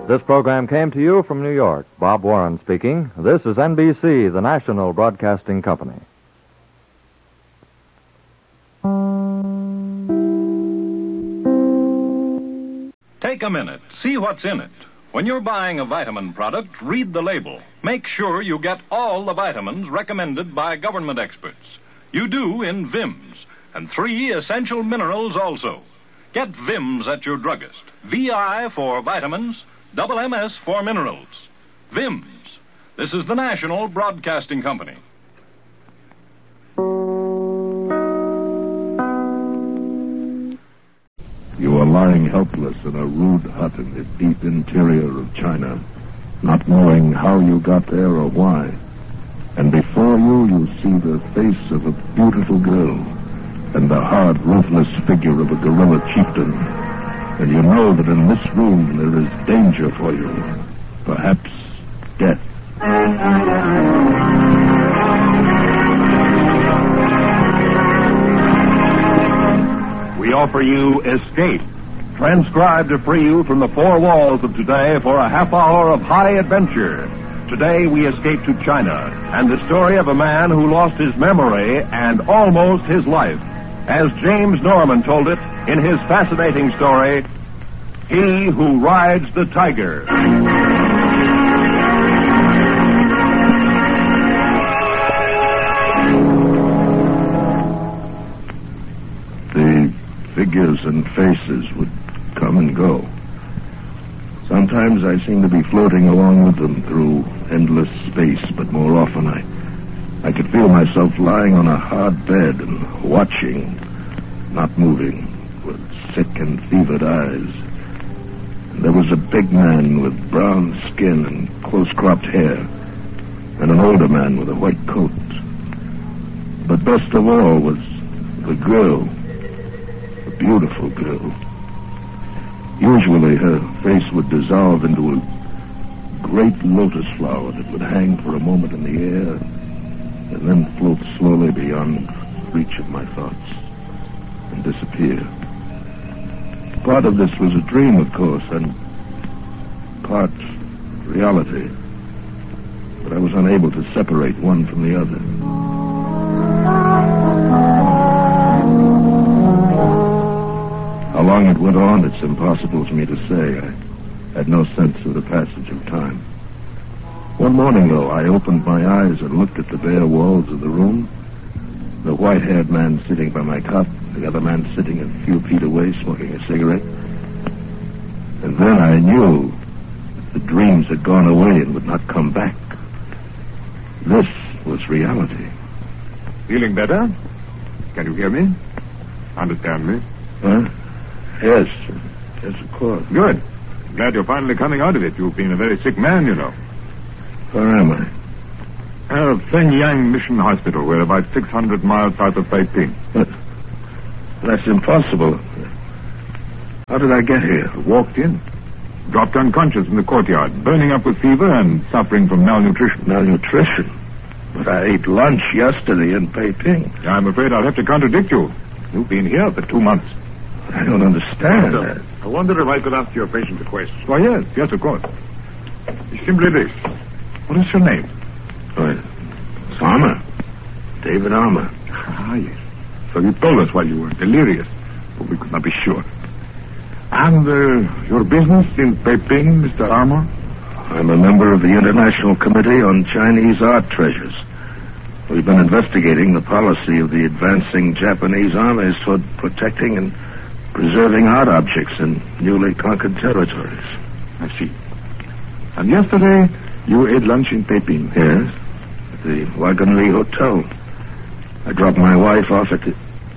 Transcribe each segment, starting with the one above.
This program came to you from New York. Bob Warren speaking. This is NBC, the national broadcasting company. Take a minute. See what's in it. When you're buying a vitamin product, read the label. Make sure you get all the vitamins recommended by government experts. You do in Vims, and 3 essential minerals also. Get Vims at your druggist. VI for vitamins, double MS for minerals. Vims. This is the National Broadcasting Company. You are lying helpless in a rude hut in the deep interior of China, not knowing how you got there or why. And before you see the face of a beautiful girl and the hard, ruthless figure of a guerrilla chieftain. And you know that in this room there is danger for you, perhaps death. We offer you Escape, transcribed to free you from the four walls of today for a half hour of high adventure. Today we escape to China and the story of a man who lost his memory and almost his life. As James Norman told it in his fascinating story, He Who Rides the Tiger. The figures and faces would come and go. Sometimes I seem to be floating along with them through endless space, but more often I could feel myself lying on a hard bed and watching, not moving, with sick and fevered eyes. And there was a big man with brown skin and close-cropped hair, and an older man with a white coat. But best of all was the girl, a beautiful girl. Usually her face would dissolve into a great lotus flower that would hang for a moment in the air and then float slowly beyond reach of my thoughts and disappear. Part of this was a dream, of course, and part reality. But I was unable to separate one from the other. How long it went on, it's impossible for me to say. I had no sense of the passage of time. One morning, though, I opened my eyes and looked at the bare walls of the room. The white-haired man sitting by my cot, the other man sitting a few feet away smoking a cigarette. And then I knew that the dreams had gone away and would not come back. This was reality. Feeling better? Can you hear me? Understand me? Huh? Yes, of course. Good. Glad you're finally coming out of it. You've been a very sick man, you know. Where am I? Fenyang Mission Hospital. We're about 600 miles south of Beiping. But that's impossible. How did I get here? Walked in. Dropped unconscious in the courtyard, burning up with fever and suffering from malnutrition. Malnutrition? But I ate lunch yesterday in Beiping. I'm afraid I'll have to contradict you. You've been here for 2 months. I don't understand. Doctor, I wonder if I could ask your patient a question. Why, yes, of course. It's simply this. What is your name? It's Armour. David Armour. Ah, yes. So you told us while you were delirious, but we could not be sure. And your business in Beiping, Mr. Armour? I'm a member of the International Committee on Chinese Art Treasures. We've been investigating the policy of the advancing Japanese armies toward protecting and preserving art objects in newly conquered territories. I see. And yesterday, you ate lunch in Beiping? Yes, at the Wagenli Hotel. I dropped my wife off at the...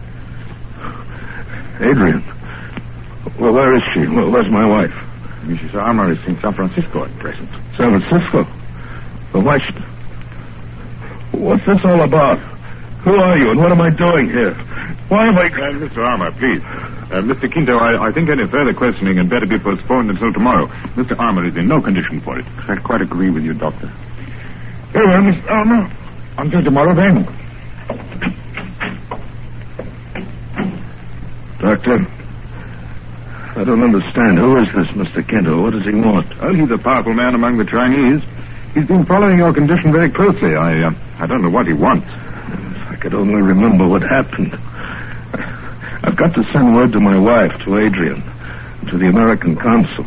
Adrian. Well, where is she? Where's my wife? Mrs. Armour is in San Francisco at present. San Francisco? But why should... What's this all about? Who are you and what am I doing here? Why am I... Mr. Armour, please. Mr. Quinto, I think any further questioning had better be postponed until tomorrow. Mr. Armour is in no condition for it. I quite agree with you, Doctor. Very well, Mr. Armour. Until tomorrow, then. Doctor, I don't understand. Who is this Mr. Kinto? What does he want? Well, he's a powerful man among the Chinese. He's been following your condition very closely. I don't know what he wants. If I could only remember what happened. I've got to send word to my wife, to Adrian, to the American consul.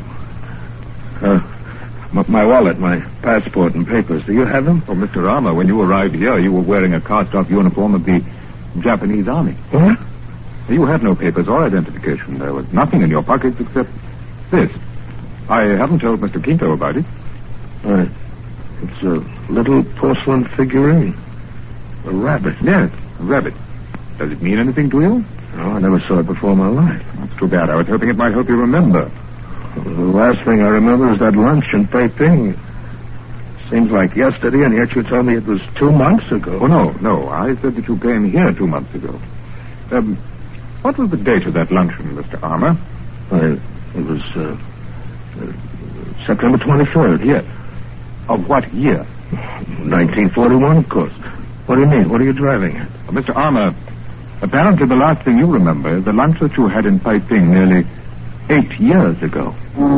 My wallet, my passport and papers. Do you have them? Oh, Mr. Armour, when you arrived here, you were wearing a cast-off uniform of the Japanese Army. What? You had no papers or identification. There was nothing in your pockets except this. I haven't told Mr. Kinto about it. Right. It's a little porcelain figurine. A rabbit. Yes, a rabbit. Does it mean anything to you? No, I never saw it before in my life. That's too bad. I was hoping it might help you remember. The last thing I remember is that lunch in Beiping. Seems like yesterday, and yet you told me it was 2 months ago. Oh, no. I said that you came here 2 months ago. What was the date of that luncheon, Mr. Armour? It was September 23rd, yes. Of what year? 1941, of course. What do you mean? What are you driving at? Mr. Armour, apparently the last thing you remember is the lunch that you had in Beiping nearly 8 years ago.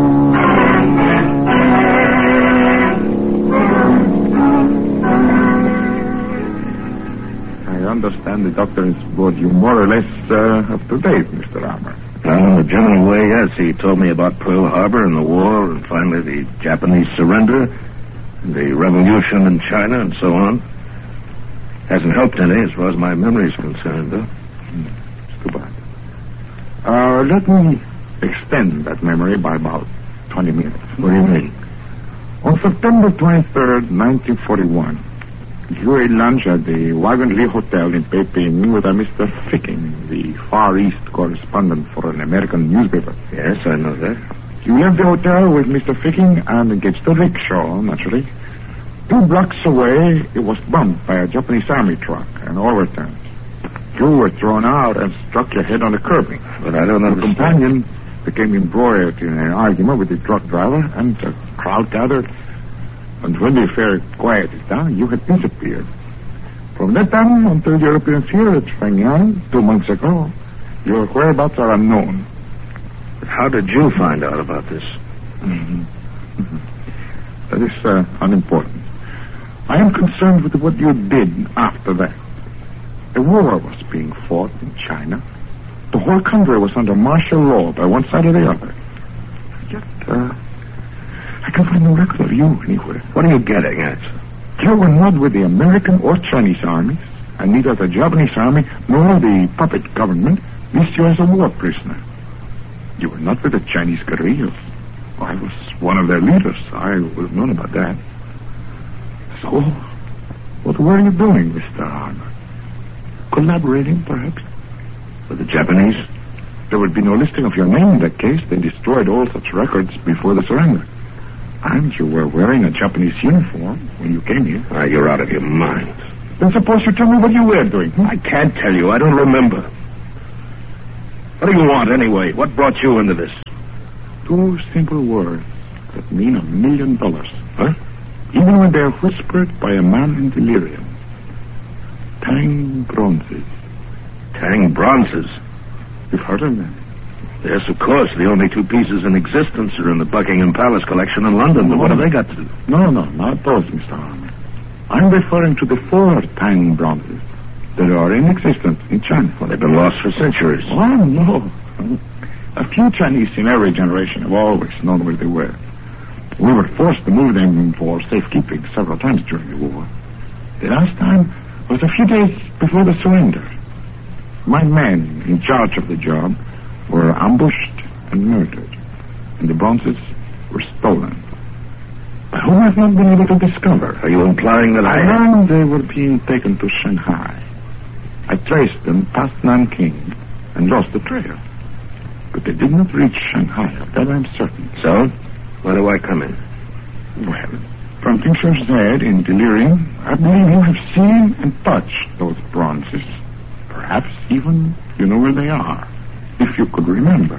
I understand the doctor has brought you more or less up to date, Mr. Armour. In a general way, yes. He told me about Pearl Harbor and the war, and finally the Japanese surrender, the revolution in China, and so on. Hasn't helped any as far as my memory is concerned, though. It's too bad. Let me extend that memory by about 20 minutes. What do you mean? On September 23rd, 1941, you ate lunch at the Wagon Lee Hotel in Beiping with a Mr. Ficking, the Far East correspondent for an American newspaper. Yes, I know that. You left the hotel with Mr. Ficking and engaged a rickshaw, naturally. 2 blocks away, it was bumped by a Japanese army truck and overturned. You were thrown out and struck your head on the curbing. But I don't know. Your companion became embroiled in an argument with the truck driver, and the crowd gathered. And when the affair quieted down, you had disappeared. From that time until your appearance here at Shenyang 2 months ago, your whereabouts are unknown. But how did you find out about this? That is unimportant. I am concerned with what you did after that. A war was being fought in China. The whole country was under martial law by one side or the other. Yet, I can't find no record of you anywhere. What are you getting at? You were not with the American or Chinese armies, and neither the Japanese army nor the puppet government listed you as a war prisoner. You were not with the Chinese guerrillas. I was one of their leaders. I would have known about that. So, what were you doing, Mr. Armour? Collaborating, perhaps? With the Japanese? There would be no listing of your name in that case. They destroyed all such records before the surrender. And you were wearing a Japanese uniform when you came here. You're out of your mind. Then suppose you tell me what you were doing. I can't tell you. I don't remember. What do you want, anyway? What brought you into this? 2 simple words that mean $1 million. Huh? Even when they're whispered by a man in delirium. Tang bronzes. Tang bronzes? You've heard of them? Yes, of course. The only 2 pieces in existence are in the Buckingham Palace collection in London. But what have they got to do? No, not those, Mr. Armour. I'm referring to the 4 Tang bronzes that are in existence in China. Well, they've been lost for centuries. Oh, no. A few Chinese in every generation have always known where they were. We were forced to move them for safekeeping several times during the war. The last time was a few days before the surrender. My men in charge of the job were ambushed and murdered, and the bronzes were stolen. By whom I've not been able to discover. Are you implying that I learned they were being taken to Shanghai. I traced them past Nanking and lost the trail. But they did not reach Shanghai, of that I'm certain. So? Where do I come in? Well, from things you've said in delirium, I believe you have seen and touched those bronzes. Perhaps even you know where they are, if you could remember.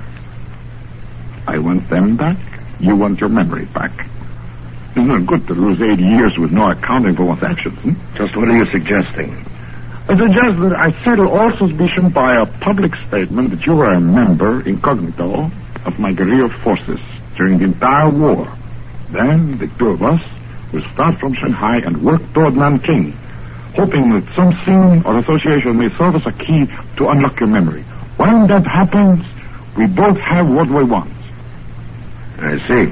I want them back. You want your memory back. It's not good to lose 80 years with no accounting for one's actions. Just what are you suggesting? I suggest that I settle all suspicion by a public statement that you were a member, incognito, of my guerrilla forces during the entire war. Then the two of us will start from Shanghai and work toward Nanking, hoping that some scene or association may serve as a key to unlock your memory. When that happens, we both have what we want. I see.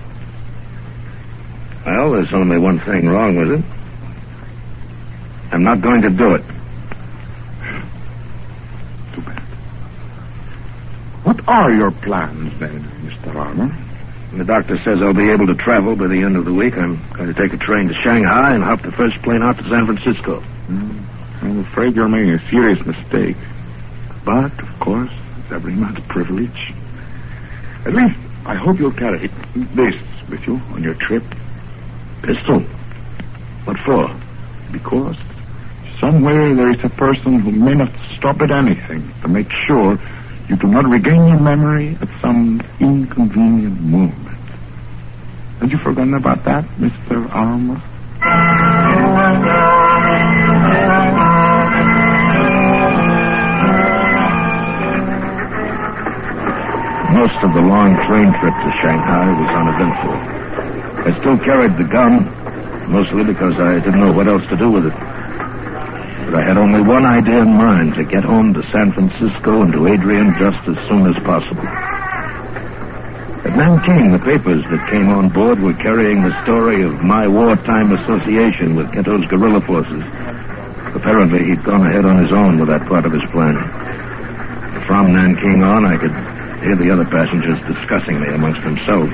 Well, there's only one thing wrong with it. I'm not going to do it. Too bad. What are your plans, then, Mr. Armour? The doctor says I'll be able to travel by the end of the week. I'm going to take a train to Shanghai and hop the first plane out to San Francisco. I'm afraid you're making a serious mistake. But, of course, it's every man's privilege. At least, I hope you'll carry this with you on your trip. Pistol? What for? Because somewhere there is a person who may not stop at anything to make sure you do not regain your memory at some inconvenient moment. Have you forgotten about that, Mr. Armour? Most of the long train trip to Shanghai was uneventful. I still carried the gun, mostly because I didn't know what else to do with it. But I had only one idea in mind, to get home to San Francisco and to Adrian just as soon as possible. At Nanking, the papers that came on board were carrying the story of my wartime association with Kinto's guerrilla forces. Apparently, he'd gone ahead on his own with that part of his plan. From Nanking on, I could hear the other passengers discussing me amongst themselves.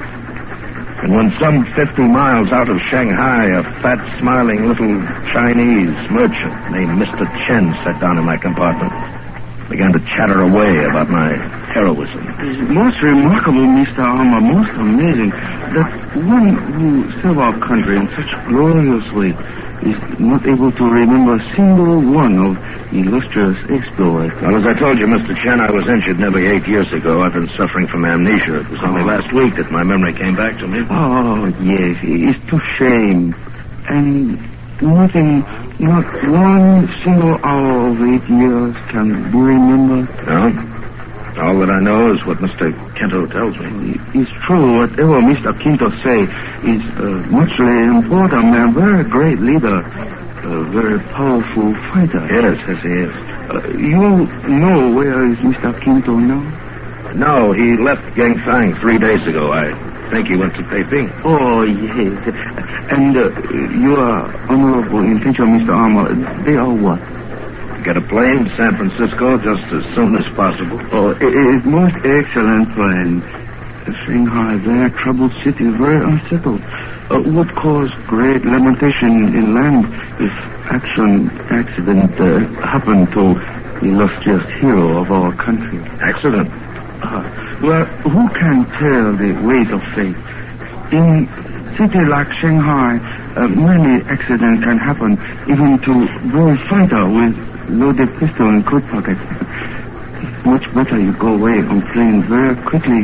And when some 50 miles out of Shanghai, a fat, smiling little Chinese merchant named Mr. Chen sat down in my compartment, began to chatter away about my heroism. It's most remarkable, Mr. Armour, most amazing, that one who served our country in such glorious way is not able to remember a single one of illustrious exploits. Well, as I told you, Mr. Chen, I was injured nearly 8 years ago. I've been suffering from amnesia. It was only last week that my memory came back to me. Oh, yes, it's too shame. And nothing, not one single hour of 8 years can be remembered. No? All that I know is what Mr. Kinto tells me. It's true. Whatever Mr. Kinto say is muchly important. A very great leader. A very powerful fighter. Yes, he is. You know where is Mr. Kinto now? No, he left Gangfang 3 days ago. I think he went to Peiping. Oh, yes. And your honorable intention, Mr. Armour, they are what? Get a plane to San Francisco just as soon as possible. Oh, it is most excellent plan. Shanghai, very troubled city, very unsettled. Would cause great lamentation in land if accident happened to the illustrious hero of our country. Accident? Well, who can tell the ways of fate? In city like Shanghai, many accidents can happen, even to very fighter with loaded pistol and coat pocket. It's much better you go away on plane very quickly